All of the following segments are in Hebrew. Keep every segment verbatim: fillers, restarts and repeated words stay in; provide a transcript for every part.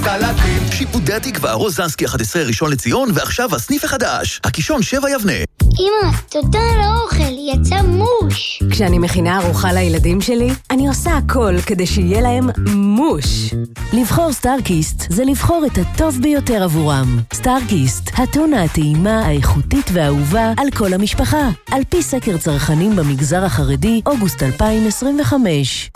צלקים. שיפודי התקווה, רוזנסקי אחת עשרה ראשון לציון, ועכשיו הסניף החדש, הקישון שבע יבנה. אמא, תודה על האוכל, יצא מוש. כשאני מכינה ארוחה לילדים שלי, אני עושה הכל כדי שיהיה להם מוש. לבחור סטארקיסט זה לבחור את הטוב ביותר עבורם. סטארקיסט, הטונה הטעימה, האיכותית והאהובה על כל המשפחה. על פי סקר צרכנים במגזר החרדי, אוגוסט אלפיים עשרים וחמש.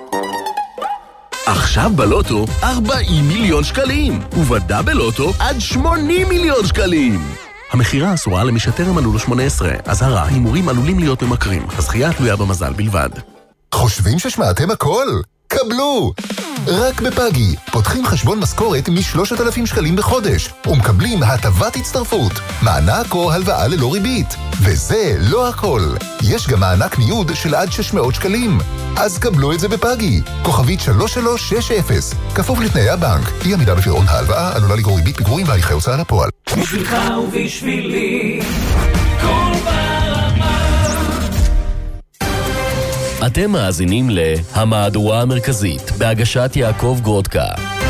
עכשיו בלוטו ארבעים מיליון שקלים, ובדאבל לוטו עד שמונים מיליון שקלים. המחירה אסורה למי שטרם מלאו לו שמונה עשרה. אזהרה, הימורים עלולים להיות ממכרים. הזכייה תלויה במזל בלבד. חושבים ששמעתם הכל? קבלו! רק בפאגי פותחים חשבון משכורת מ-שלושת אלפים שקלים בחודש ומקבלים הטבת הצטרפות, מענק או הלוואה ללא ריבית. וזה לא הכל, יש גם מענק ניוד של עד שש מאות שקלים. אז קבלו את זה בפאגי, כוכבית שלוש שלוש שש אפס, כפוף לתנאי הבנק. אי עמידה בפירעון ההלוואה עלולה לגרור ריבית פיגורים והליכי הוצאה לפועל. בשבילך ובשבילי כל ברמה. אתם מאזינים להמהדורה המרכזית בהגשת יעקב גרודקה.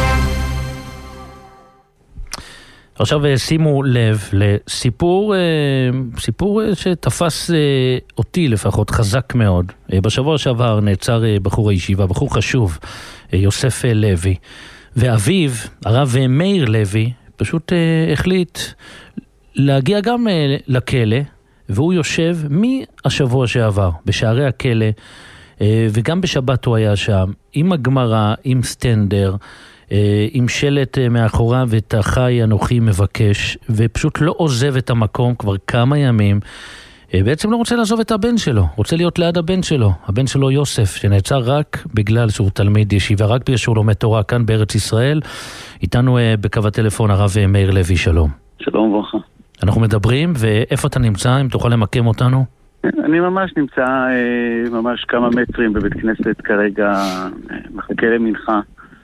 עכשיו שימו לב לסיפור, סיפור שתפס אותי לפחות חזק מאוד. בשבוע שעבר נעצר בחור הישיבה, בחור חשוב, יוסף לוי, ואביו, הרב מאיר לוי, פשוט החליט להגיע גם לכלא, והוא יושב מהשבוע שעבר בשערי הכלא, וגם בשבת הוא היה שם, עם הגמרא, עם סטנדר, עם שלט מאחוריו ואת החי אנוכי מבקש, ופשוט לא עוזב את המקום כבר כמה ימים. בעצם לא רוצה לעזוב את הבן שלו, רוצה להיות ליד הבן שלו, הבן שלו יוסף, שנעצר רק בגלל שהוא תלמיד ישיבה, רק בגלל שהוא לומד תורה כאן בארץ ישראל. איתנו בקו הטלפון הרב מאיר לוי, שלום. שלום וברכה. אנחנו מדברים, ואיפה אתה נמצא, אם תוכל למקם אותנו? אני ממש נמצא ממש כמה מטרים בבית כנסת כרגע, מחכה למנחה,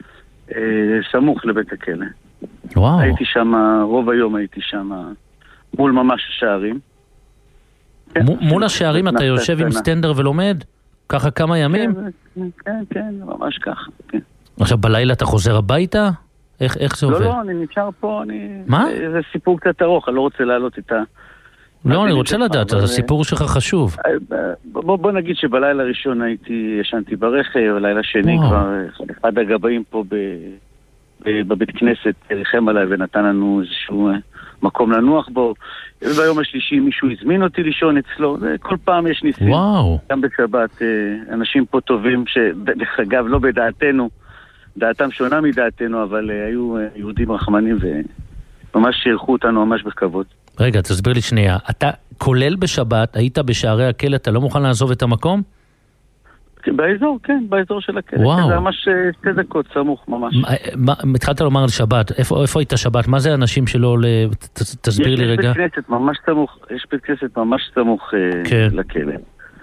סמוך לבית הכלא. וואו. הייתי שם, רוב היום הייתי שם, מול ממש השערים. מול השערים אתה יושב עם סטנדר ולומד? ככה כמה ימים? כן, כן, כן, ממש ככה, כן. עכשיו בלילה אתה חוזר הביתה? איך, איך זה עובד? לא, לא, אני נשאר פה, אני... מה? זה סיפור קצת ארוך, אני לא רוצה להעלות את ה... לא, אני רוצה לדעת, זה הסיפור שלך חשוב. בוא, בוא נגיד שבלילה ראשון הייתי, ישנתי ברכב, לילה שני כבר, אחד הגבאים פה ב, ב, בבית כנסת ריחם עליי ונתן לנו איזשהו מקום לנוח בו, וביום השלישי מישהו הזמין אותי לישון אצלו, כל פעם יש ניסים. וואו. גם בשבת, אנשים פה טובים, שדרך אגב לא בדעתנו, דעתם שונה מדעתנו, אבל היו יהודים רחמנים וממש שירכו אותנו ממש בכבוד. רגע, תסביר לי שנייה. אתה כולל בשבת, היית בשערי הכלא, אתה לא מוכן לעזוב את המקום? באזור, כן, באזור של הכלא. וואו. זה ממש שתי דקות, סמוך ממש. מה, התחלת לומר על שבת, איפה, איפה היית שבת? מה זה אנשים שלא... תסביר לי רגע. יש בית כנסת ממש סמוך, יש בית כנסת ממש סמוך כן. לכלא.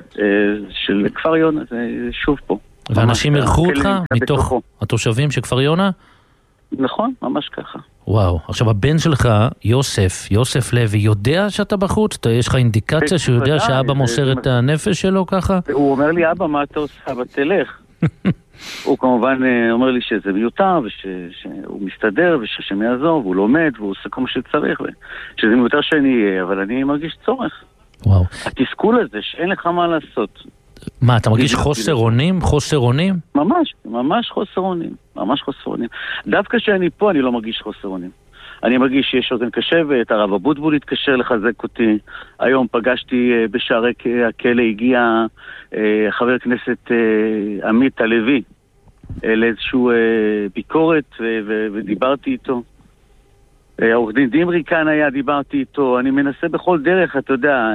של כפר יונה, זה שוב פה. ואנשים ערכו אותך מתוך התושבים של כפר יונה? נכון, ממש ככה. וואו, עכשיו הבן שלך, יוסף, יוסף לוי, יודע שאתה בחוץ? יש לך אינדיקציה שהוא יודע שאבא מוסר את הנפש שלו ככה? הוא אומר לי, אבא, מה אתה עושה? אבא, תלך. הוא כמובן אומר לי שזה מיותר, ושהוא מסתדר, ושהשם יעזור, והוא לומד, והוא עושה כמו שצריך, שזה מיותר שאני אהיה, אבל אני מרגיש צורך. וואו. התסכול הזה, שאין לך מה לעשות. מה, אתה מרגיש חוסר אונים? חוסר אונים? ממש, ממש חוסר אונים. ממש חוסר אונים. דווקא שאני פה, אני לא מרגיש חוסר אונים. אני מרגיש שיש אוזן קשבת, הרב אבוטבול התקשר לחזק אותי. היום פגשתי בשערי הכלא, הגיע חבר כנסת עמית הלוי לאיזשהו ביקורת, ודיברתי איתו. העורך דין דמרי כאן היה, דיברתי איתו. אני מנסה בכל דרך, אתה יודע...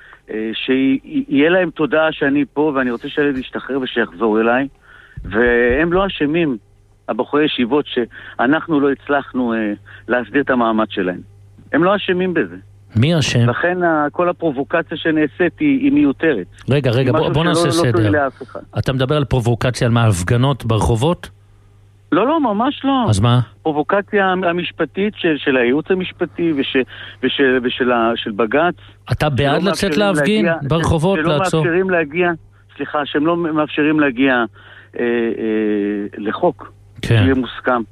שיהיה להם תודה שאני פה, ואני רוצה שהילד ישתחרר ושיחזור אליי, והם לא אשמים, הבחורי ישיבות, שאנחנו לא הצלחנו אה, להסדיר את המעמד שלהם. הם לא אשמים בזה. מי אשם? לכן כל הפרובוקציה שנעשית היא, היא מיותרת. רגע, רגע, בוא, בוא נעשה לא, סדר. לא אתה מדבר על פרובוקציה, על מה, הפגנות ברחובות? לא, לא, ממש לא. אז מה? פרובוקציה המשפטית של, של הייעוץ המשפטי וש, ושל, ושל, של בג"ץ. אתה בעד לצאת להפגין להגיע, ברחובות, שלא לעצור? מאפשרים להגיע, סליחה, שהם לא מאפשרים להגיע אה, אה, לחוק. כן. שיהיה מוסכם.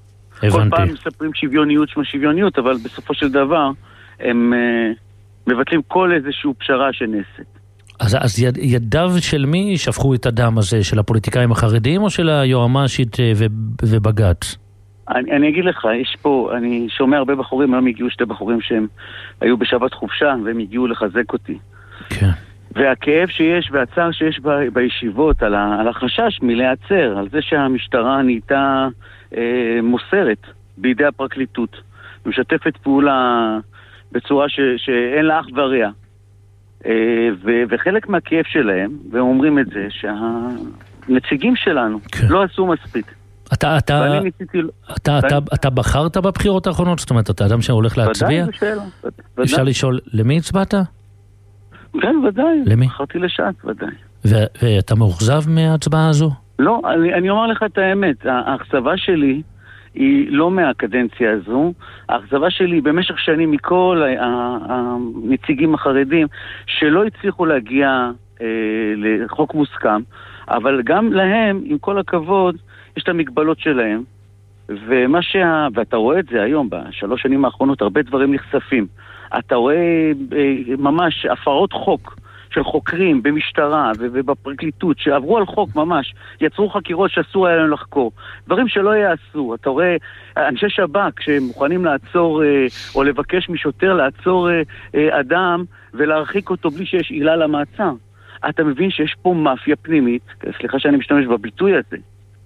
כל פעם מספרים שוויוניות שמה שוויוניות, אבל בסופו של דבר הם uh, מבטלים כל איזשהו פשרה שנעשית. אז, אז יד, ידיו של מי שפכו את הדם הזה, של הפוליטיקאים החרדים או של היועמ"שית ו, ובג"ץ? אני, אני אגיד לך, יש פה, אני שומע הרבה בחורים, היום הגיעו שתי בחורים שהם היו בשבת חופשה והם הגיעו לחזק אותי. כן. והכאב שיש והצער שיש ב, בישיבות על, ה, על החשש מלהיעצר, על זה שהמשטרה נהייתה אה, מוסרת בידי הפרקליטות, משתפת פעולה בצורה ש, שאין לה אח ורע. אה, ו, וחלק מהכאב שלהם, והם אומרים את זה, שהנציגים שלנו כן. לא עשו מספיק. אתה, אתה, ניסיתי... אתה, אתה, אתה בחרת בבחירות האחרונות? זאת אומרת, אתה אדם שהולך להצביע? ודאי, בשאלה. אפשר לשאול, למי הצבעת? כן, ודאי. למי? בחרתי לשעת, ודאי. ו- ואתה מאוכזב מההצבעה הזו? לא, אני, אני אומר לך את האמת. האכזבה שלי היא לא מהקדנציה הזו. האכזבה שלי במשך שנים מכל הנציגים החרדים שלא הצליחו להגיע אה, לחוק מוסכם, אבל גם להם, עם כל הכבוד, יש את המגבלות שלהם, ומה שה... ואתה רואה את זה היום, בשלוש שנים האחרונות, הרבה דברים נחשפים. אתה רואה אה, ממש הפרות חוק של חוקרים במשטרה ובפרקליטות שעברו על חוק ממש, יצרו חקירות שאסור היה להם לחקור. דברים שלא יעשו. אתה רואה אנשי שב"כ שמוכנים לעצור אה, או לבקש משוטר לעצור אה, אה, אדם ולהרחיק אותו בלי שיש עילה למעצר. אתה מבין שיש פה מאפיה פנימית, סליחה שאני משתמש בביטוי הזה,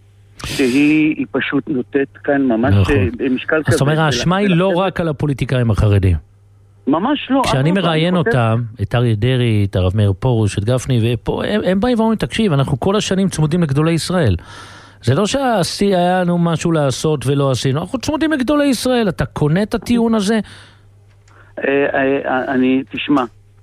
שהיא פשוט נותנת כאן ממש משקל כזה. זאת אומרת, האשמה היא לא רק על הפוליטיקאים החרדים. ממש לא. כשאני מראיין אותם, את אריה דרעי, את הרב מאיר פרוש, את גפני, הם באים ואומרים, תקשיב, אנחנו כל השנים צמודים לגדולי ישראל. זה לא שהשיא היה לנו משהו לעשות ולא עשינו, אנחנו צמודים לגדולי ישראל. אתה קונה את הטיעון הזה? אני, תשמע,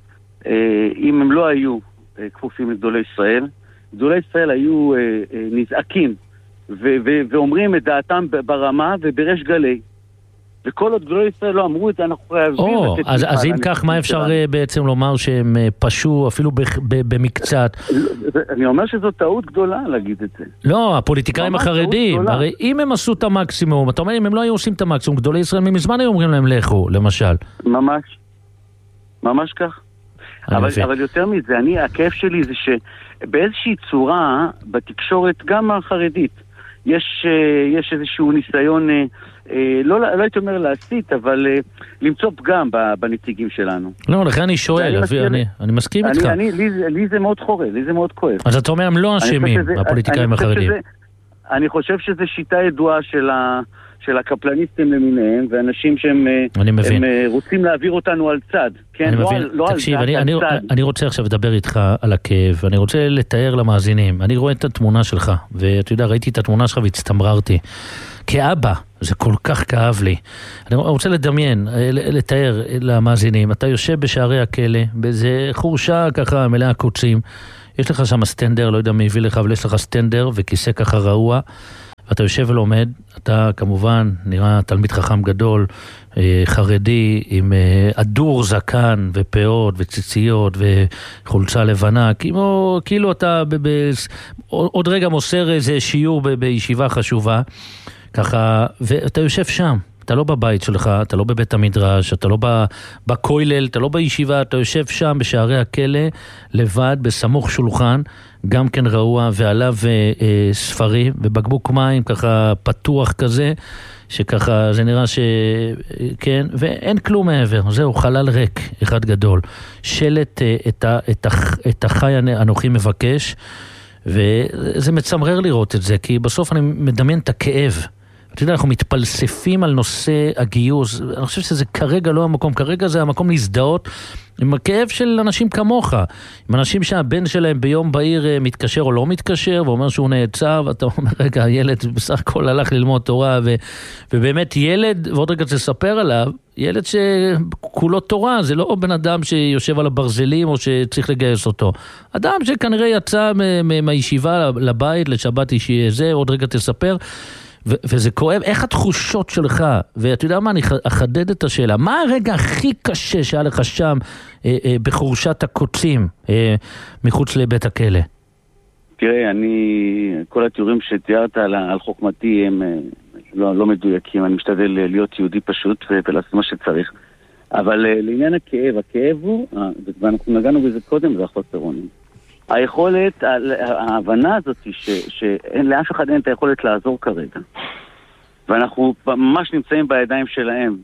אם הם לא היו כפופים לגדולי ישראל, גדולי ישראל היו נזעקים ו- ו- ואומרים את דעתם ברמה ובריש גלי. וכל עוד גדולי ישראל לא אמרו את זה, אנחנו חייבים... או, אז, אז אם כך, מה אפשר שלנו. בעצם לומר שהם פשעו אפילו ב- ב- במקצת? אני אומר שזו טעות גדולה להגיד את זה. לא, הפוליטיקאים החרדים, הרי אם הם עשו את המקסימום, אתה אומר, אם הם לא היו עושים את המקסימום, גדולי ישראל מזמן היו אומרים להם לכו, למשל. ממש. ממש כך. אבל, אבל יותר מזה, אני, הכיף שלי זה שבאיזושהי צורה, בתקשורת גם החרדית, יש, יש איזשהו ניסיון, לא, לא הייתי אומר להסית, אבל למצוא פגם בנציגים שלנו. לא, לכן אני שואל, אני, אני, אני מסכים איתך. אני, לי, לי זה מאוד חורה, לי זה מאוד כואב. אז אתה אומר, הם לא אשמים, הפוליטיקאים החרדים. אני חושב שזו שיטה ידועה של ה... של הקפלניסטים למיניהם, ואנשים שהם הם, רוצים להעביר אותנו על צד. כן? אני לא מבין. על, לא תקשיב, על אני, צד, אני, על צד. אני רוצה עכשיו לדבר איתך על הכאב, אני רוצה לתאר למאזינים. אני רואה את התמונה שלך, ואתה יודע, ראיתי את התמונה שלך והצטמררתי. כאבא, זה כל כך כאב לי. אני רוצה לדמיין, לתאר למאזינים. אתה יושב בשערי הכלא, באיזה חורשה ככה מלאה קוצים. יש לך שם סטנדר, לא יודע מי הביא לך, אבל יש לך סטנדר וכיסא ככה רעוע. ואתה יושב ולומד, אתה כמובן נראה תלמיד חכם גדול, חרדי, עם אדור זקן ופאות וציציות וחולצה לבנה, כאילו, כאילו אתה ב- ב- עוד רגע מוסר איזה שיעור ב- בישיבה חשובה, ככה, ואתה יושב שם. אתה לא בבית שלך, אתה לא בבית המדרש, אתה לא בכולל, אתה לא בישיבה, אתה יושב שם בשערי הכלא, לבד, בסמוך שולחן, גם כן רעוע, ועליו אה, ספרים, ובקבוק מים ככה פתוח כזה, שככה זה נראה ש... כן, ואין כלום מעבר, זהו, חלל ריק, אחד גדול. שלט אה, את, ה, את, ה, את החי אנוכי מבקש, וזה מצמרר לראות את זה, כי בסוף אני מדמיין את הכאב. אתה יודע, אנחנו מתפלספים על נושא הגיוס, אני חושב שזה כרגע לא המקום, כרגע זה המקום להזדהות עם הכאב של אנשים כמוך, עם אנשים שהבן שלהם ביום בהיר מתקשר או לא מתקשר, ואומר שהוא נעצר, ואתה אומר, רגע, הילד בסך הכל הלך ללמוד תורה, ו, ובאמת ילד, ועוד רגע תספר עליו, ילד שכולו תורה, זה לא בן אדם שיושב על הברזלים או שצריך לגייס אותו. אדם שכנראה יצא מהישיבה לבית, לשבת אישי זה, עוד רגע תספר, ו- וזה כואב, איך התחושות שלך, ואתה יודע מה, אני אחדד את השאלה, מה הרגע הכי קשה שהיה לך שם, אה, אה, בחורשת הקוצים, אה, מחוץ לבית הכלא? תראה, אני, כל התיאורים שתיארת על, על חוכמתי, הם, לא, לא מדויקים, אני משתדל להיות יהודי פשוט ולעשות מה שצריך. אבל לעניין הכאב, הכאב הוא, ואנחנו נגענו בזה קודם, זה החוסר אונים. היכולת, ההבנה הזאת שאין לאף אחד אין את היכולת לעזור כרגע. ואנחנו ממש נמצאים בידיים שלהם,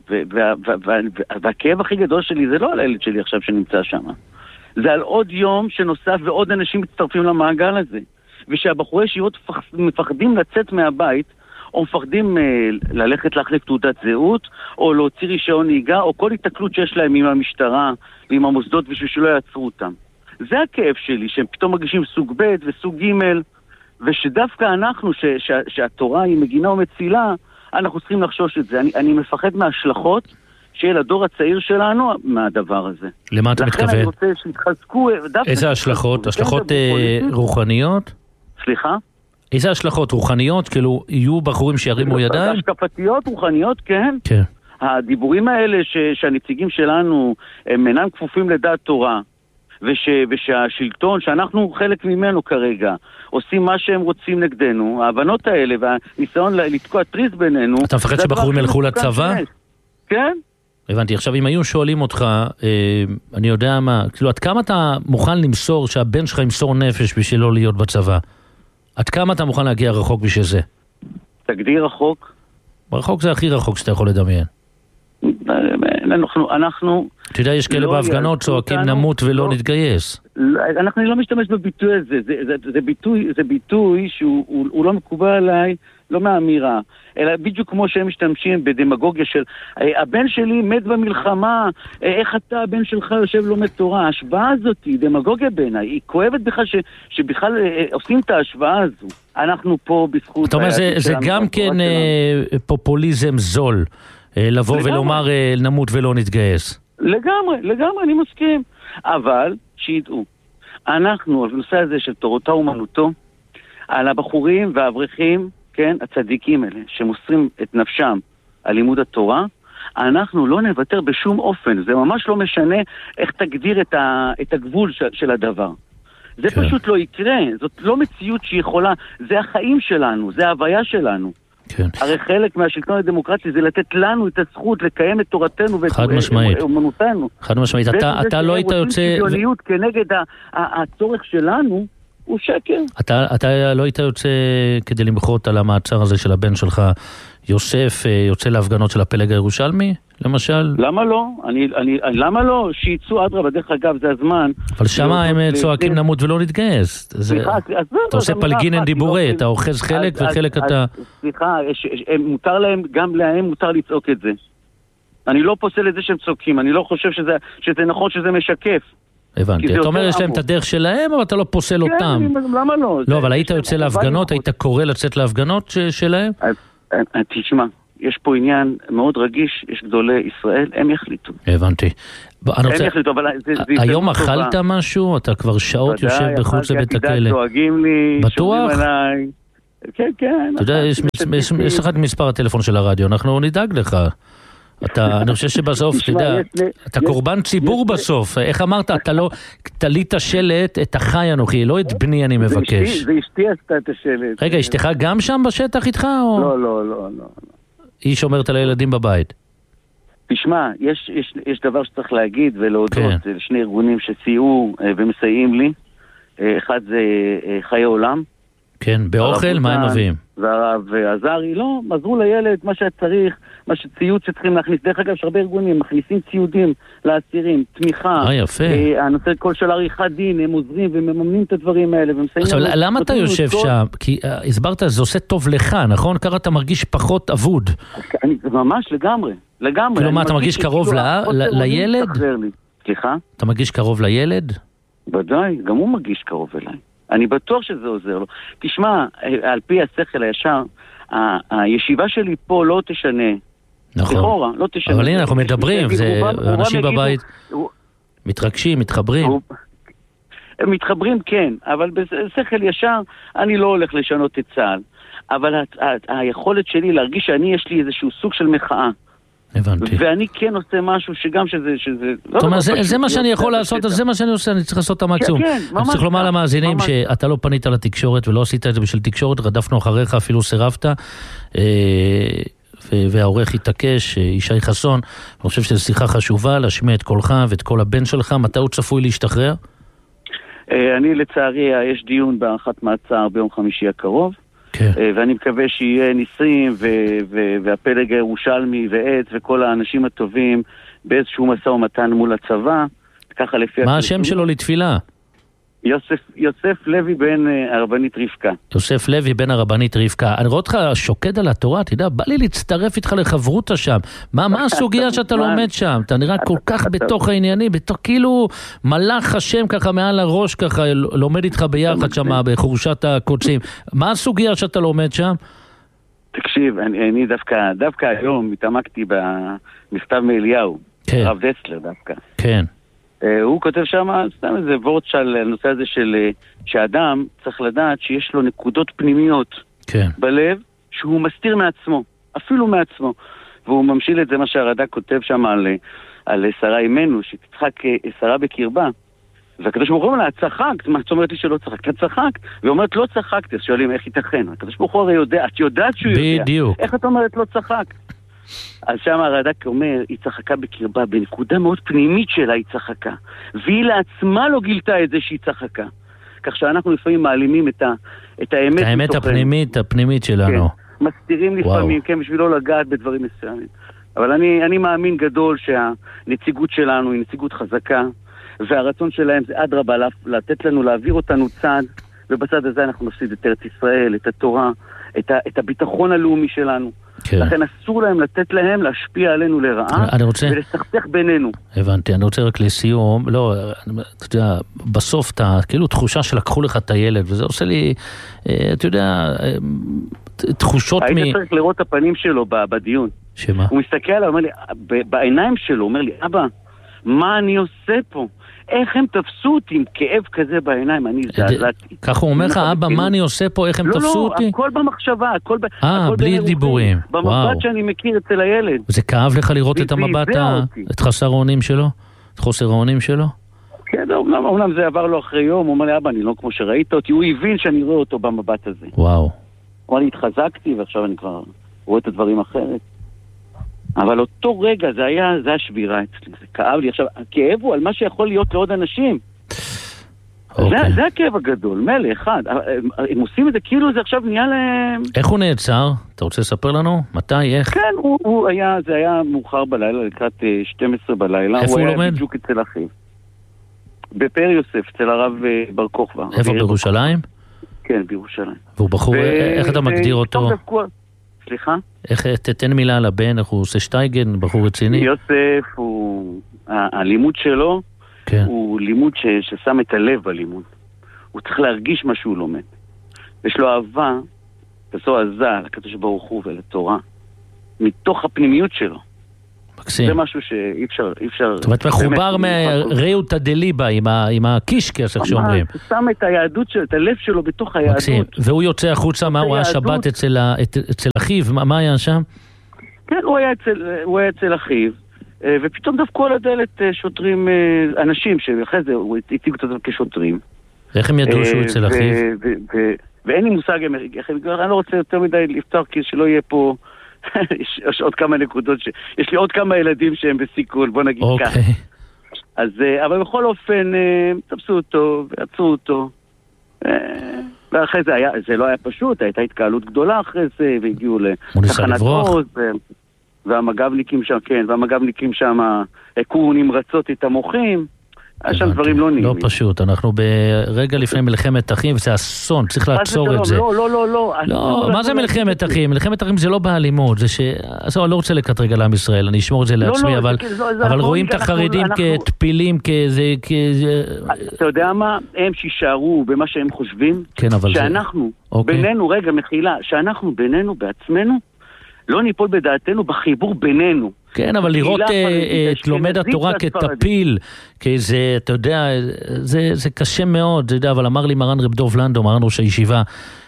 והכאב הכי גדול שלי זה לא על הילד שלי עכשיו שנמצא שם. זה על עוד יום שנוסף ועוד אנשים מצטרפים למעגל הזה. ושהבחורי ישיבות מפחדים לצאת מהבית, או מפחדים ללכת להחליף תעודת זהות, או להוציא רישיון נהיגה, או כל התקלות שיש להם עם המשטרה ועם המוסדות בשביל שלא יעצרו אותם. זה הכאב שלי, שהם פתאום מגישים סוג ב' וסוג ג', ושדווקא אנחנו, ש- ש- שהתורה היא מגינה ומצילה, אנחנו צריכים לחשוש את זה. אני, אני מפחד מההשלכות שיהיה לדור הצעיר שלנו מהדבר הזה. למה אתה מתכוון? לכן אני רוצה שיתחזקו... איזה השלכות? השלכות אה, רוחניות? סליחה? איזה השלכות רוחניות? כאילו, יהיו בחורים שירימו ידיים? השקפתיות, רוחניות, כן. כן. הדיבורים האלה ש- שהנציגים שלנו הם אינם כפופים לדעת תורה, וש, ושהשלטון, שאנחנו חלק ממנו כרגע, עושים מה שהם רוצים נגדנו, ההבנות האלה והניסיון לתקוע טריס בינינו... אתה מפחד שבחורים ילכו לצבא? כן. הבנתי, עכשיו אם היו שואלים אותך, אה, אני יודע מה, כאילו עד כמה אתה מוכן למסור, שהבן שלך ימסור נפש בשביל לא להיות בצבא? עד כמה אתה מוכן להגיע רחוק בשביל זה? תגדיר רחוק? רחוק זה הכי רחוק שאתה יכול לדמיין. אנחנו, אנחנו... אתה יודע, יש כאלה בהפגנות צועקים נמות ולא נתגייס. אנחנו לא משתמש בביטוי הזה, זה, זה, זה ביטוי, זה ביטוי שהוא הוא, הוא לא מקובל עליי, לא מהאמירה, אלא בדיוק כמו שהם משתמשים בדמגוגיה של הבן שלי מת במלחמה, איך אתה, הבן שלך יושב לומד תורה. ההשוואה הזאת היא דמגוגיה בעיניי, היא כואבת בכלל ש, שבכלל עושים את ההשוואה הזו. אנחנו פה בזכות... אתה אומר, זה, זה גם כן שלנו. פופוליזם זול, לבוא לגמרי. ולומר נמות ולא נתגייס. לגמרי, לגמרי, אני מסכים. אבל שידעו, אנחנו, בנושא הזה של תורתה אומנותו, על הבחורים והאברכים, כן, הצדיקים האלה, שמוסרים את נפשם על לימוד התורה, אנחנו לא נוותר בשום אופן. זה ממש לא משנה איך תגדיר את, ה, את הגבול של, של הדבר. זה כן. פשוט לא יקרה. זאת לא מציאות שיכולה, זה החיים שלנו, זה ההוויה שלנו. כן. הרי חלק מהשלטון הדמוקרטי זה לתת לנו את הזכות לקיים את תורתנו ואת אומנותנו. חד משמעית. אתה, אתה לא היית יוצא... שוויוניות כנגד הצורך שלנו הוא שקר. אתה, אתה לא היית יוצא כדי למחות על המעצר הזה של הבן שלך, יוסף, יוצא להפגנות של הפלג הירושלמי, למשל? למה לא? אני, אני, אני, למה לא? שיצאו אדרבה, בדרך אגב, זה הזמן. אבל שמה הם צועקים נמות ולא נתגייס. אתה עושה פלגינן דיבורי, אתה אוחז חלק וחלק אתה... סליחה, מותר להם, גם להם מותר לצעוק את זה. אני לא פוסל את זה שהם צועקים, אני לא חושב שזה, שזה נכון שזה משקף. הבנתי, אתה אומר יש להם את הדרך שלהם, אבל אתה לא פוסל אותם. כן, למה לא? לא, אבל היית יוצא להפגנות, היית קורא לצאת להפגנות שלהם? תשמע, יש פה עניין מאוד רגיש, יש גדולי ישראל, הם יחליטו. הבנתי. הם יחליטו, אבל... היום אכלת משהו? אתה כבר שעות יושב בחוץ לבית הכלא. דואגים לי, בטוח? כן, כן. אתה יודע, יש לך את מספר הטלפון של הרדיו, אנחנו נדאג לך. אתה, אני חושב שבסוף, אתה יודע, אתה קורבן ציבור בסוף. איך אמרת, אתה לא, תלית שלט את החי אנוכי, לא את בני אני מבקש. זה אשתי עשתה את השלט. רגע, אשתך גם שם בשטח איתך? לא, לא, לא, לא. היא שומרת על הילדים בבית. תשמע, יש, יש, יש דבר שצריך להגיד ולהודות לשני ארגונים שסייעו ומסייעים לי. אחד זה חיי עולם. כן, באוכל, מה הם מביאים? והרב עזרי, לא, עזרו לילד, מה שצריך, מה שציוד שצריכים להכניס. דרך אגב, יש הרבה ארגונים, מכניסים ציודים לאסירים, תמיכה. אה, יפה. הנושא כל של עריכת דין, הם עוזרים ומממנים את הדברים האלה. עכשיו, למה אתה יושב שם? כי הסברת, זה עושה טוב לך, נכון? ככה אתה מרגיש פחות אבוד. ממש, לגמרי, לגמרי. כאילו מה, אתה מרגיש קרוב לילד? סליחה? אתה מרגיש קרוב לילד? ודאי, גם הוא מרגיש קרוב אליי. אני בטוח שזה עוזר לו. תשמע, על פי השכל הישר, הישיבה שלי פה לא תשנה. נכון. לכאורה, לא תשנה. אבל הנה, אנחנו מדברים, זה אנשים בבית מתרגשים, מתחברים. הם מתחברים, כן, אבל בשכל ישר אני לא הולך לשנות את צה"ל. אבל היכולת שלי להרגיש שאני יש לי איזשהו סוג של מחאה. הבנתי. ואני כן עושה משהו שגם שזה... זאת אומרת, זה מה שאני יכול לעשות, זה מה שאני עושה, אני צריך לעשות את המקסימום. אני צריך לומר למאזינים שאתה לא פנית לתקשורת ולא עשית את זה בשביל תקשורת, רדפנו אחריך, אפילו סירבת, והעורך התעקש, ישי חסון, אני חושב שזו שיחה חשובה, להשמיע את קולך ואת כל הבן שלך, מתי הוא צפוי להשתחרר? אני לצערי, יש דיון בהארכת מעצר ביום חמישי הקרוב, ואני מקווה שיהיה ניסים והפלג הירושלמי ועץ וכל האנשים הטובים באיזשהו משא ומתן מול הצבא. מה השם שלו לתפילה? יוסף, יוסף לוי בן הרבנית רבקה. יוסף לוי בן הרבנית רבקה. אני רואה אותך שוקד על התורה, אתה יודע, בא לי להצטרף איתך לחברותה שם. מה, מה הסוגיה שאתה לומד שם? אתה נראה כל כך בתוך העניינים, בתוך כאילו מלאך השם ככה מעל הראש, ככה לומד איתך ביחד שם בחורשת הקודשים. מה הסוגיה שאתה לומד שם? תקשיב, אני, אני דווקא, דווקא היום התעמקתי במכתב מאליהו, כן. הרב דסלר דווקא. כן. הוא כותב שם, סתם איזה וורט של הנושא הזה של שאדם צריך לדעת שיש לו נקודות פנימיות כן. בלב שהוא מסתיר מעצמו, אפילו מעצמו. והוא ממשיל את זה מה שהרד"ק כותב שם על, על שרה אימנו, שתצחק שרה בקרבה. והקדוש ברוך הוא אומר לה, צחקת, מה את אומרת לי שלא צחקת? את צחקת. והיא אומרת, לא צחקתי, אז שואלים איך ייתכן. הקדוש ברוך הוא הרי יודע, את יודעת שהוא יודע. בדיוק. איך את אומרת לא צחקת? אז שם הרד"ק אומר, היא צחקה בקרבה, בנקודה מאוד פנימית שלה היא צחקה. והיא לעצמה לא גילתה את זה שהיא צחקה. כך שאנחנו לפעמים מעלימים את, ה, את האמת. את האמת הפנימית, הפנימית שלנו. כן, מסתירים לפעמים, כן, בשביל לא לגעת בדברים מסוימים. אבל אני, אני מאמין גדול שהנציגות שלנו היא נציגות חזקה, והרצון שלהם זה אדרבה לתת לנו, להעביר אותנו צעד, ובצד הזה אנחנו נפסיד את ארץ ישראל, את התורה, את, ה, את הביטחון הלאומי שלנו. כן. לכן אסור להם לתת להם להשפיע עלינו לרעה רוצה... ולסכסך בינינו. הבנתי, אני רוצה רק לסיום, לא, אתה יודע, בסוף אתה, כאילו תחושה שלקחו לך את הילד, וזה עושה לי, אתה יודע, תחושות היית מ... היית צריך לראות את הפנים שלו בדיון. שמה? הוא מסתכל עליו, אומר לי, בעיניים שלו, הוא אומר לי, אבא, מה אני עושה פה? איך הם תפסו אותי עם כאב כזה בעיניים? אני זעזעתי. כך הוא אומר לך, אבא, מה אני עושה פה? איך הם תפסו אותי? לא, לא, הכל במחשבה, הכל ב... אה, בלי דיבורים. במבט שאני מכיר אצל הילד. זה כאב לך לראות את המבט, את חסר האונים שלו? את חוסר האונים שלו? כן, אומנם זה עבר לו אחרי יום, הוא אומר לי, אבא, אני לא כמו שראית אותי, הוא הבין שאני רואה אותו במבט הזה. וואו. הוא אמר לי, התחזקתי, ועכשיו אני כבר רואה את הדברים אחרת. אבל אותו רגע זה היה, זה היה שבירה אצלי, זה כאב לי. עכשיו, הכאב הוא על מה שיכול להיות לעוד אנשים. Okay. זה, זה הכאב הגדול, מלא, אחד. הם עושים את זה, כאילו זה עכשיו נהיה להם... איך הוא נעצר? אתה רוצה לספר לנו? מתי, איך? כן, הוא, הוא היה, זה היה מאוחר בלילה, לקראת שתים עשרה בלילה. איפה הוא, הוא לומד? הוא היה בדיוק אצל אחיו. בפאר יוסף, אצל הרב בר כוכבא. איפה, בירושלים? כן, בירושלים. והוא בחור, ו... איך אתה מגדיר אותו? סליחה? איך, תתן מילה על הבן, איך הוא עושה שטייגן, בחור רציני? יוסף הוא, הלימוד שלו, כן. הוא לימוד ש, ששם את הלב בלימוד. הוא צריך להרגיש מה שהוא לומד. יש לו אהבה, כזו עזה, לקדוש ברוך הוא ולתורה, מתוך הפנימיות שלו. מקסים. זה משהו שאי אפשר, אי אפשר... זאת אומרת, מחובר מריאות הדליבה עם הקישקס, איך שאומרים. הוא שם את היהדות שלו, את הלב שלו בתוך היהדות. מקסים. והוא יוצא החוצה, מה הוא היה שבת אצל אחיו, מה היה שם? כן, הוא היה אצל אחיו, ופתאום דפקו על הדלת שוטרים, אנשים שאחרי זה הוא הציג אותם כשוטרים. איך הם ידעו שהוא אצל אחיו? ואין לי מושג, אני לא רוצה יותר מדי לפתוח, כי שלא יהיה פה... יש עוד כמה נקודות, ש... יש לי עוד כמה ילדים שהם בסיכון, בוא נגיד okay. כך. אז, אבל בכל אופן, תפסו אותו ועצרו אותו. ואחרי זה היה, זה לא היה פשוט, הייתה התקהלות גדולה אחרי זה, והגיעו לתחנת עוז, והמג"בניקים שם, כן, והמג"בניקים שם הכו נמרצות את המוחים. היה שם דברים לא נעימים. לא פשוט, אנחנו ברגע לפני מלחמת אחים, וזה אסון, צריך לעצור את זה. לא, לא, לא, לא. לא, מה זה מלחמת אחים? מלחמת אחים זה לא באלימות, זה ש... אני לא רוצה לקטרג על עם ישראל, אני אשמור את זה לעצמי, אבל רואים את החרדים כטפילים, כזה... אתה יודע מה? הם שישארו במה שהם חושבים, שאנחנו, בינינו, רגע, מחילה, שאנחנו בינינו, בעצמנו, לא ניפול בדעתנו בחיבור בינינו. כן, אבל לראות את לומד התורה כטפיל, כאיזה, אתה יודע, זה קשה מאוד, אבל אמר לי מרן רב דוב לנדו, מרן ראש הישיבה,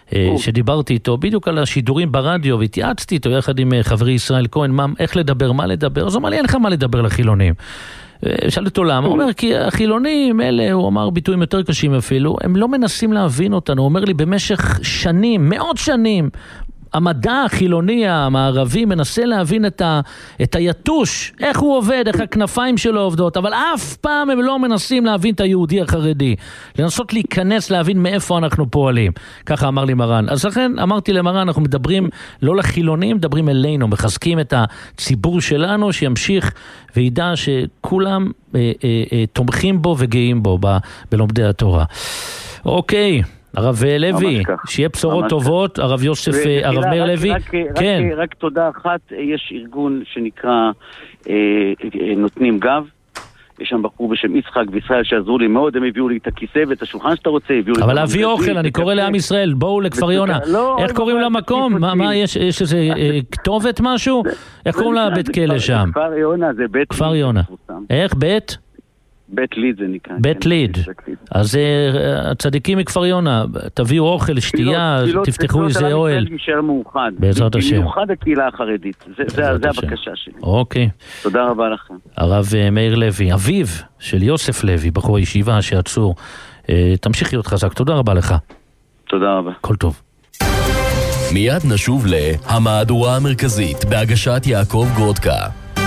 שדיברתי איתו בדיוק על השידורים ברדיו, והתייעצתי איתו יחד עם חברי ישראל כהן, מה, איך לדבר, מה לדבר, אז הוא אמר לי, אין לך מה לדבר לחילונים. שאל אותו למה, הוא אומר, כי החילונים, אלה, הוא אמר ביטויים יותר קשים אפילו, הם לא מנסים להבין אותנו, הוא אומר לי, במשך שנים, מאות שנים, המדע החילוני המערבי מנסה להבין את, ה, את היתוש, איך הוא עובד, איך הכנפיים שלו עובדות, אבל אף פעם הם לא מנסים להבין את היהודי החרדי, לנסות להיכנס, להבין מאיפה אנחנו פועלים. ככה אמר לי מרן. אז לכן אמרתי למרן, אנחנו מדברים לא לחילונים, מדברים אלינו, מחזקים את הציבור שלנו, שימשיך וידע שכולם אה, אה, אה, תומכים בו וגאים בו ב, בלומדי התורה. אוקיי. הרב לוי, שיהיה בשורות טובות, הרב יוסף, הרב מאיר לוי. כן. רק תודה אחת, יש ארגון שנקרא נותנים גב, יש שם בחור בשם יצחק וישראל שעזרו לי מאוד, הם הביאו לי את הכיסא ואת השולחן שאתה רוצה, אבל להביא אוכל, אני קורא לעם ישראל, בואו לכפר יונה. איך קוראים למקום? מה, יש איזה כתובת משהו? איך קוראים לבית כלא שם? כפר יונה זה בית כפר יונה. איך? בית? בית ליד זה נקרא. בית ליד. אז הצדיקים מכפר יונה, תביאו אוכל, שתייה, תפתחו איזה אוהל. בעזרת השם. במיוחד הקהילה החרדית. זה הבקשה שלי. אוקיי. תודה רבה לכם. הרב מאיר לוי, אביו של יוסף לוי, בחור הישיבה שעצור. תמשיך להיות חזק. תודה רבה לך. תודה רבה. כל טוב. מיד נשוב להמהדורה המרכזית בהגשת יעקב גרודקה.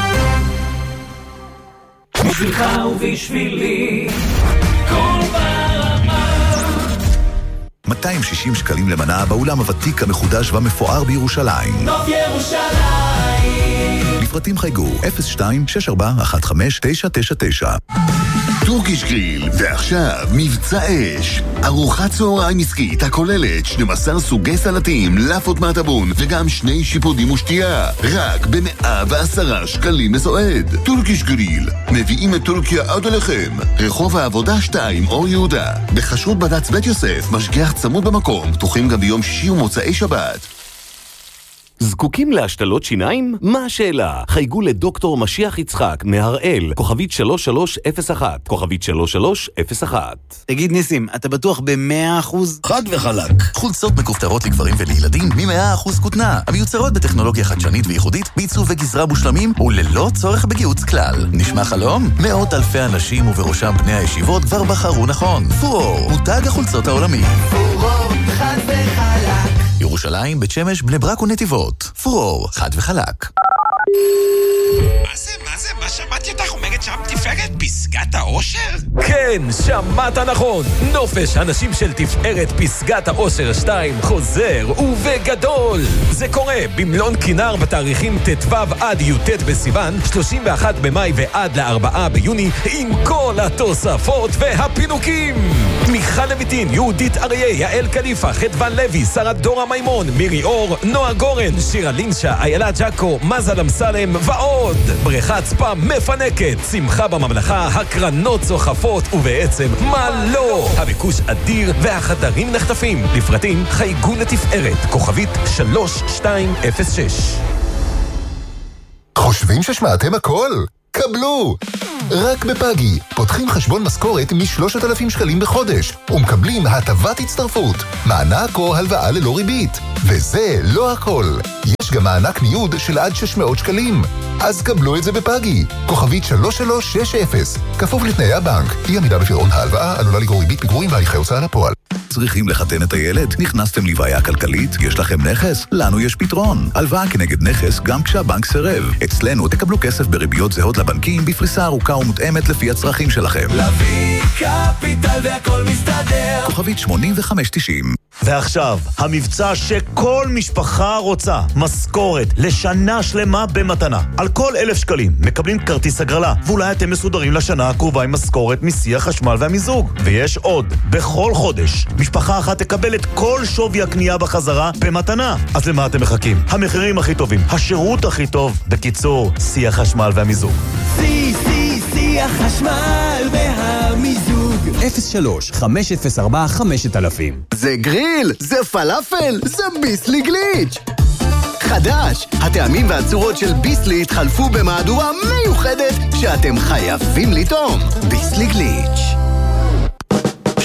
בשבילך ובשבילי כל ברמה. מאתיים ושישים שקלים למנה באולם הוותיק המחודש והמפואר בירושלים. נוף ירושלים. לפרטים חייגו אפס שתיים שש ארבע אחת חמש תשע תשע תשע. טורקיש גריל, ועכשיו מבצע אש. ארוחת צהריים עסקית הכוללת שנים עשר סוגי סלטים, לאפות מהטבון וגם שני שיפודים ושתייה. רק ב-מאה ועשרה שקלים לסועד. טורקיש גריל, מביאים את טורקיה עד אליכם. רחוב העבודה שתיים, אור יהודה. בחשרות בד"ץ בית יוסף, משגיח צמוד במקום, פתוחים גם ביום שישי ומוצאי שבת. זקוקים להשתלות שיניים? מה השאלה? חייגו לדוקטור משיח יצחק מהראל, כוכבית שלוש שלוש אפס אחת, כוכבית שלוש שלוש אפס אחת. תגיד ניסים, אתה בטוח ב-מאה אחוז? חד וחלק. חולצות מכופתרות לגברים ולילדים מ-מאה אחוז כותנה, המיוצרות בטכנולוגיה חדשנית וייחודית, בעיצוב וגזרה מושלמים וללא צורך בגיהוץ כלל. נשמע חלום? מאות אלפי אנשים ובראשם בני הישיבות כבר בחרו נכון. פורור, מותג החולצות העולמי. פורור, חד וחלק. ירושלים, בית שמש, בני ברק ונתיבות. פורור, חד וחלק. מה זה, מה זה, מה שמעתי אותך אומרת שם תפארת פסגת האושר? כן, שמעת נכון. נופש הנשים של תפארת פסגת האושר שתיים חוזר ובגדול. זה קורה במלון כינר בתאריכים ט"ו עד י"ט בסיוון, שלושים ואחד במאי ועד לארבעה ביוני, עם כל התוספות והפינוקים. מיכל לויטין, יהודית אריה, יעל קליפה, חדוון לוי, שרה דורה מימון, מירי אור, נועה גורן, שירה לינשה, איילה ג'קו, מזל אמסלם ועוד. בריכת ספא מפנקת, שמחה בממלכה, הקרנות צוחפות, ובעצם מה לא? הביקוש אדיר והחדרים נחטפים. לפרטים חייגו לתפארת, כוכבית שלוש שתיים אפס שש. חושבים ששמעתם הכל? קבלו! רק בפאגי, פותחים חשבון משכורת מ-שלושת אלפים שקלים בחודש, ומקבלים הטבת הצטרפות, מענק או הלוואה ללא ריבית. וזה לא הכל. יש גם מענק ניוד של עד שש מאות שקלים. אז קבלו את זה בפאגי. כוכבית שלוש שלוש שש אפס. כפוף לתנאי הבנק. אי עמידה בפירעון ההלוואה עלולה לגרור ריבית פיגורים והליכי הוצאה לפועל. צריכים לחתן את הילד? נכנסתם לבעיה כלכלית? יש לכם נכס? לנו יש פתרון. הלוואה כנגד נכס גם כשהבנק סירב. אצלנו תקבלו כסף בריביות זהות לבנקים בפריסה ארוכה ומותאמת לפי הצרכים שלכם. להביא קפיטל והכל מסתדר. כוכבית שמונים וחמש תשעים. ועכשיו, המבצע שכל משפחה רוצה, משכורת לשנה שלמה במתנה. על כל אלף שקלים מקבלים כרטיס הגרלה, ואולי אתם מסודרים לשנה הקרובה עם משכורת מסי החשמל והמיזוג. ויש עוד, בכל חודש, משפחה אחת תקבל את כל שווי הקנייה בחזרה במתנה. אז למה אתם מחכים? המחירים הכי טובים, השירות הכי טוב, בקיצור, סי החשמל והמיזוג. סי, סי, סי החשמל והמיזוג. אפס שלוש חמש אפס ארבע חמשת אלפים. זה גריל, זה פלאפל, זה ביסלי גליץ'. חדש, הטעמים והצורות של ביסלי התחלפו במהדורה מיוחדת שאתם חייבים לטעום. ביסלי גליץ'.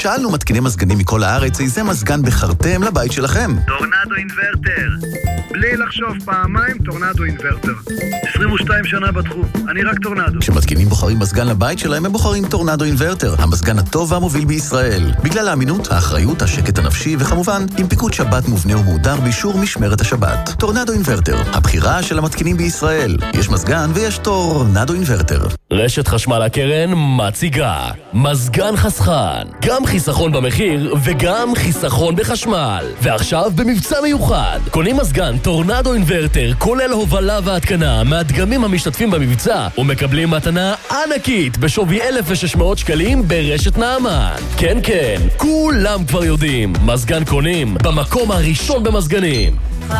שאלנו מתקיני מזגנים מכל הארץ, איזה מזגן בחרתם לבית שלכם? טורנדו אינברטר. בלי לחשוב פעמיים, טורנדו אינברטר. עשרים ושתיים שנה בתחום, אני רק טורנדו. כשמתקינים בוחרים מזגן לבית שלהם, הם בוחרים טורנדו אינברטר, המזגן הטוב והמוביל בישראל. בגלל האמינות, האחריות, השקט הנפשי, וכמובן, עם פיקוד שבת מובנה ומהודר באישור משמרת השבת. טורנדו אינברטר, הבחירה של המתקינים בישראל. יש מזגן ויש טורנדו אינברטר. רשת חשמל הקרן מציגה מזגן חסכן, גם חיסכון במחיר וגם חיסכון בחשמל. ועכשיו במבצע מיוחד, קונים מזגן טורנדו אינברטר כולל הובלה והתקנה מהדגמים המשתתפים במבצע ומקבלים מתנה ענקית בשווי אלף ושש מאות שקלים ברשת נעמן. כן כן, כולם כבר יודעים, מזגן קונים במקום הראשון במזגנים.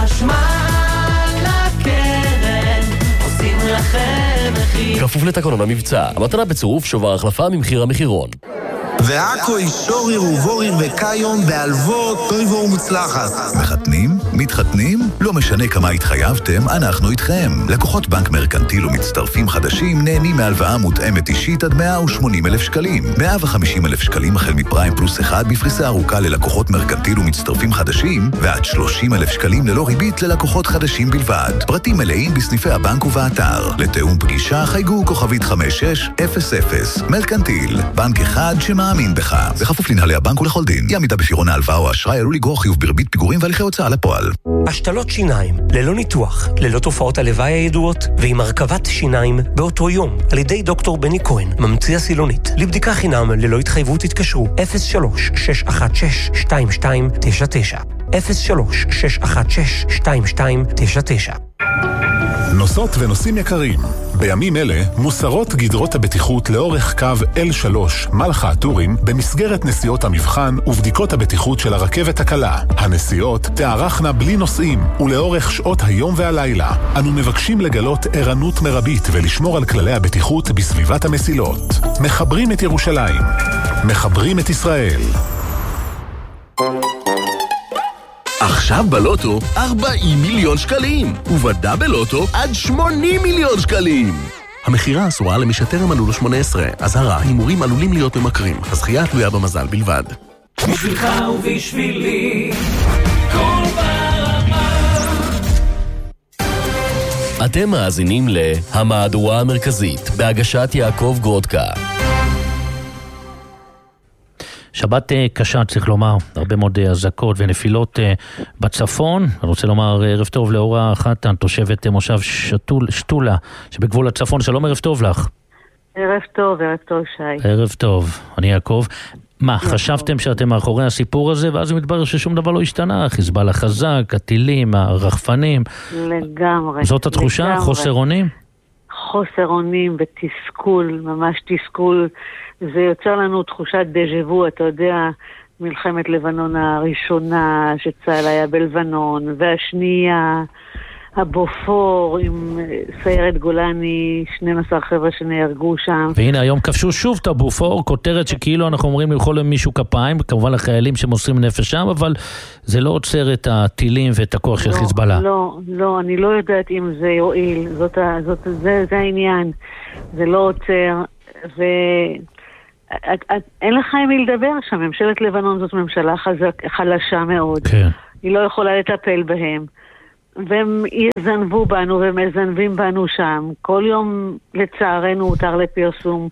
חשמל הקרן עושים לכם מחיר. כפוף לתקנון המבצע, המתנה בצירוף שובר החלפה ממחיר המחירון. ועכו אישוריר ובוריר וקיום בהלוות טויבו ומוצלחת. מחתנים? מתחתנים? לא משנה כמה התחייבתם, אנחנו איתכם. לקוחות בנק מרקנטיל ומצטרפים חדשים נהנים מהלוואה מותאמת אישית עד מאה ושמונים אלף שקלים. מאה וחמישים אלף שקלים החל מפריים פלוס אחד בפריסה ארוכה ללקוחות מרקנטיל ומצטרפים חדשים, ועד שלושים אלף שקלים ללא ריבית ללקוחות חדשים בלבד. פרטים מלאים בסניפי הבנק ובאתר. לתאום פגישה חייגו כוכבית חמש שש אפס אפס. מרקנטיל, בנק אחד שמע מאמין בך. בכפוף לנהלי הבנק ולכל דין. אי עמידה בפירעון ההלוואה או האשראי עלול לגרור חיוב בריבית פיגורים והליכי הוצאה לפועל. השתלות שיניים, ללא ניתוח, ללא תופעות הלוואי הידועות, ועם הרכבת שיניים באותו יום, על ידי דוקטור בני כהן, ממציא הסילונית. לבדיקה חינם ללא התחייבות התקשרו אפס שלוש שש אחת שש שתיים שתיים תשע תשע אפס שלוש שש אחת שש שתיים שתיים תשע תשע. נוסעות ונוסעים יקרים, בימים אלה מוסרות גדרות הבטיחות לאורך קו אל שלוש מלחה הטורים במסגרת נסיעות המבחן ובדיקות הבטיחות של הרכבת הקלה. הנסיעות תארכנה בלי נוסעים ולאורך שעות היום והלילה. אנו מבקשים לגלות ערנות מרבית ולשמור על כללי הבטיחות בסביבת המסילות. מחברים את ירושלים, מחברים את ישראל. עכשיו בלוטו ארבעים מיליון שקלים, ובדאבל לוטו עד שמונים מיליון שקלים. המחירה אסורה למי שטרם מלאו לו שמונה עשרה. אזהרה, הימורים עלולים להיות ממכרים. הזכייה תלויה במזל בלבד. בשבילך ובשבילי כל ברמה. אתם מאזינים להמהדורה המרכזית בהגשת יעקב גרודקה. שבת קשה, צריך לומר, הרבה מאוד אזעקות ונפילות בצפון. אני רוצה לומר ערב טוב לאורה חתן, תושבת מושב שתול, שתולה, שבגבול הצפון. שלום, ערב טוב לך. ערב טוב, ערב טוב שי. ערב טוב, אני יעקב. מה, חשבתם שאתם מאחורי הסיפור הזה, ואז מתברר ששום דבר לא השתנה? חיזבאללה חזק, הטילים, הרחפנים. לגמרי. זאת התחושה? לגמרי. חוסר אונים? חוסר אונים ותסכול, ממש תסכול. זה יוצר לנו תחושת דז'ה-וו, אתה יודע, מלחמת לבנון הראשונה שצה"ל היה בלבנון, והשנייה, הבופור עם סיירת גולני, שנים עשר חבר'ה שנהרגו שם. והנה היום כבשו שוב את הבופור, כותרת שכאילו אנחנו אומרים למחול למישהו כפיים, כמובן לחיילים שמוסרים נפש שם, אבל זה לא עוצר את הטילים ואת הכוח של חיזבאללה. לא, לא, אני לא יודעת אם זה יועיל, זאת, זאת, זה, זה העניין, זה לא עוצר, ו... את, את, אין לך עם מי לדבר שם. ממשלת לבנון זאת ממשלה חזק, חלשה מאוד. כן. היא לא יכולה לטפל בהם. והם יזנבו בנו ומזנבים בנו שם. כל יום לצערנו הותר לפרסום.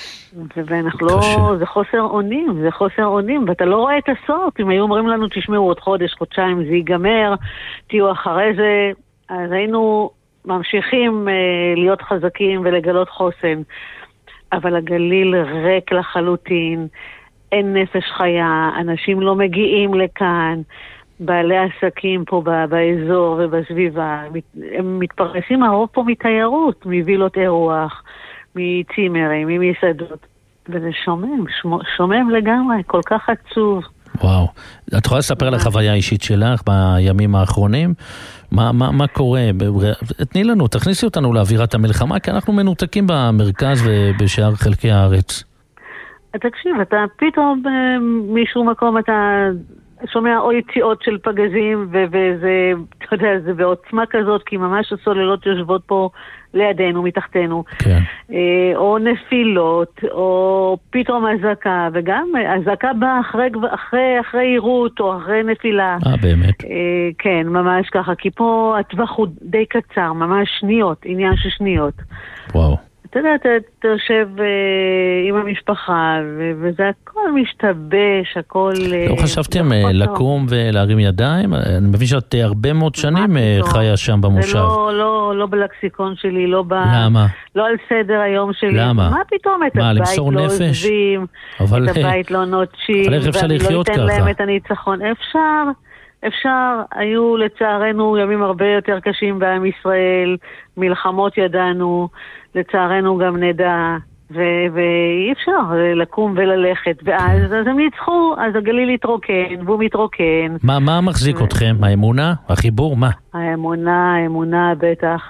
ואנחנו לא... זה חוסר אונים, זה חוסר אונים. ואתה לא רואה את הסוף. אם היו אומרים לנו, תשמעו עוד חודש, חודשיים, זה ייגמר, תהיו אחרי זה. אז היינו ממשיכים אה, להיות חזקים ולגלות חוסן. אבל הגליל ריק לחלוטין, אין נפש חיה, אנשים לא מגיעים לכאן, בעלי עסקים פה באזור ובסביבה, הם מתפרנסים הרוב פה מתיירות, מווילות אירוח, מצימרים, ממסעדות, וזה שומם, שומם לגמרי, כל כך עצוב. וואו, את יכולה לספר על החוויה האישית שלך בימים האחרונים? מה, מה, מה קורה? תני לנו, תכניסי אותנו לאווירת המלחמה, כי אנחנו מנותקים במרכז ובשאר חלקי הארץ. תקשיב, אתה פתאום משום מקום אתה שומע או יציאות של פגזים, ו- וזה, אתה יודע, זה בעוצמה כזאת, כי ממש הסוללות יושבות פה לידינו, מתחתנו. כן. או נפילות, או פתאום הזקה, וגם הזקה באה אחרי, אחרי, אחרי עירות, או אחרי נפילה. אה, באמת? כן, ממש ככה, כי פה הטווח הוא די קצר, ממש שניות, עניין של שניות. וואו. אתה יודע, אתה, אתה יושב uh, עם המשפחה, ו- וזה הכל משתבש, הכל... לא חשבתם uh, לקום ולהרים ידיים? אני מבין שאת uh, הרבה מאוד שנים uh, חיה שם במושב. זה לא, לא, לא בלקסיקון שלי, לא ב... למה? לא על סדר היום שלי. למה? מה פתאום? את מה, הבית למסור לא נפש? עוזבים, אבל... את הבית לא נוטשים, אבל איך אפשר לחיות ככה? ואני לא אתן להם את הניצחון. אפשר... אפשר, היו לצערנו ימים הרבה יותר קשים בעם ישראל, מלחמות ידענו, לצערנו גם נדע, ו- ואי אפשר לקום וללכת, ואז אז הם ניצחו, אז הגליל התרוקן, והוא מתרוקן. מה, מה מחזיק ו- אתכם? האמונה? החיבור? מה? האמונה, האמונה בטח,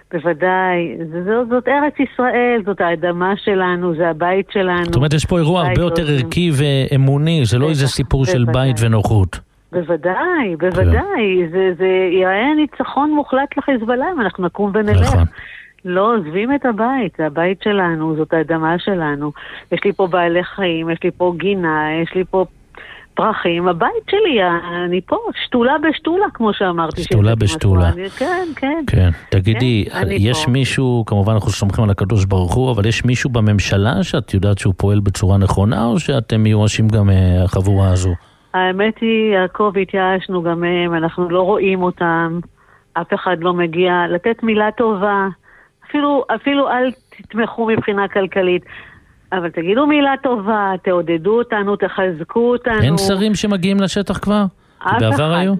בוודאי. זאת, זאת ארץ ישראל, זאת האדמה שלנו, זה הבית שלנו. זאת אומרת, יש פה אירוע הרבה יותר ערכי ואמוני, זה לא איזה סיפור של בית ונוחות. בוודאי, בוודאי, זה, זה יראה ניצחון מוחלט לחיזבאללה, אם אנחנו נקום ונלך. נכון. לא עוזבים את הבית, זה הבית שלנו, זאת האדמה שלנו. יש לי פה בעלי חיים, יש לי פה גינה, יש לי פה פרחים. הבית שלי, אני פה, שתולה בשתולה, כמו שאמרתי. שתולה בשתולה. אני, כן, כן. כן, תגידי, כן, יש פה. מישהו, כמובן אנחנו סומכים על הקדוש ברוך הוא, אבל יש מישהו בממשלה שאת יודעת שהוא פועל בצורה נכונה, או שאתם מיואשים גם החבורה הזו? האמת היא, יעקב, התייאשנו גם הם, אנחנו לא רואים אותם, אף אחד לא מגיע, לתת מילה טובה, אפילו, אפילו אל תתמכו מבחינה כלכלית, אבל תגידו מילה טובה, תעודדו אותנו, תחזקו אותנו. אין שרים שמגיעים לשטח כבר? אף בעבר אחד. היו?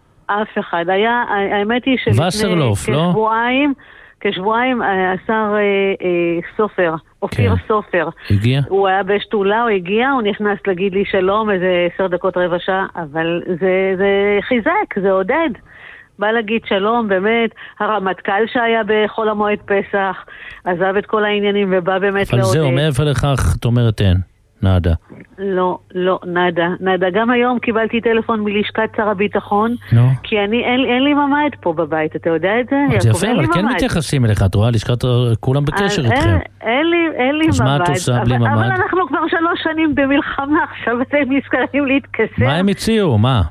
אף אחד. היה, האמת היא שלפני וסרלוף, לא? כשבועיים, כשבועיים השר אה, אה, סופר, אופיר כן. סופר. הגיע? הוא היה בשתולה, הוא הגיע, הוא נכנס להגיד לי שלום, איזה עשר דקות רבע שעה, אבל זה, זה חיזק, זה עודד. בא להגיד שלום, באמת, הרמטכ"ל שהיה בחול המועד פסח, עזב את כל העניינים ובא באמת אבל לעודד. זהו, מעבר לכך, את אומרת אין, נעדה. לא, לא, נדה, נדה. גם היום קיבלתי טלפון מלשכת שר הביטחון, נו. כי אני, אין, אין לי ממד פה בבית, אתה יודע את זה? זה יפה, אבל כן מתייחסים אליך, את רואה, לשכת כולם בקשר איתכם. אין, אין לי, אין לי ממד. אז מה את עושה בלי ממד? אבל אנחנו כבר שלוש שנים במלחמה, עכשיו אתם נזכרים להתקשר. מה הם הציעו? מה?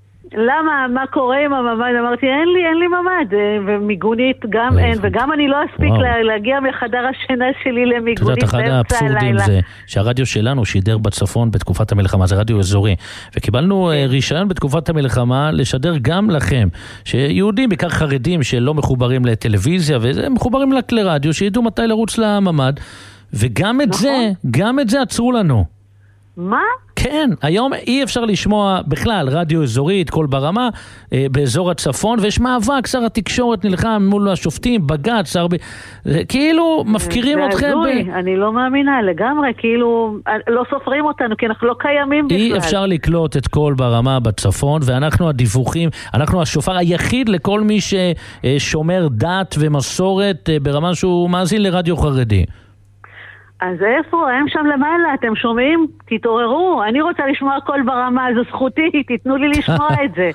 למה? מה קורה עם הממד? אמרתי, אין לי, אין לי ממד. ומיגונית גם אין, וגם אני לא אספיק לה, להגיע מחדר השינה שלי למיגונית באמצע הלילה. אחד האבסורדים זה שהרדיו שלנו שידר בצפון בתקופת המלחמה, זה רדיו אזורי, וקיבלנו רישיון בתקופת המלחמה לשדר גם לכם, שיהודים, בעיקר חרדים שלא מחוברים לטלוויזיה, והם מחוברים לרדיו, שידעו מתי לרוץ לממד, וגם את זה, גם את זה עצרו לנו. מה? כן, היום אי אפשר לשמוע בכלל רדיו אזורית, כל ברמה, אה, באזור הצפון, ויש מאבק, שר התקשורת נלחם מול השופטים, בג"ץ, שר ב... כאילו מפקירים זה אתכם. הזוי, ב... אני לא מאמינה לגמרי, כאילו לא סופרים אותנו, כי אנחנו לא קיימים בכלל. אי אפשר לקלוט את כל ברמה בצפון, ואנחנו הדיווחים, אנחנו השופר היחיד לכל מי ששומר דת ומסורת ברמה שהוא מאזין לרדיו חרדי. אז איפה? הם שם למעלה, אתם שומעים? תתעוררו, אני רוצה לשמוע קול ברמה, זו זכותי, תיתנו לי לשמוע את זה.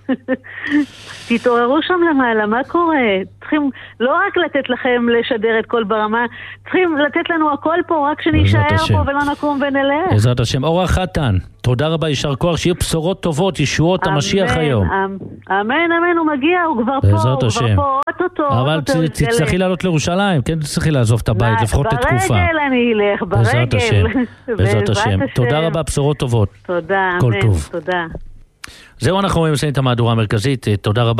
תתעוררו שם למעלה, מה קורה? צריכים לא רק לתת לכם לשדר את קול ברמה, צריכים לתת לנו הכל פה, רק שנשאר פה ולא נקום ונלך. בעזרת השם. אורה חתן, תודה רבה, יישר כוח, שיהיו בשורות טובות, ישועות המשיח היום. אמן, אמן, הוא מגיע, הוא כבר פה, הוא כבר פה, אוטוטו. אבל תצטרכי לעלות לירושלים, כן תצטרכי לעזוב את הבית, לפחות לתקופה. ברגל אני אלך, ברגל. בעזרת השם, בעזרת השם. תודה רבה, בשורות טובות. תודה, כל אמן, טוב. תודה. זהו, אנחנו מסיימים את המהדורה המרכזית, תודה רבה.